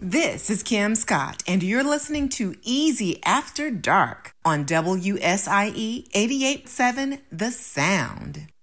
This is Kim Scott, and you're listening to Easy After Dark on WSIE 88.7 The Sound.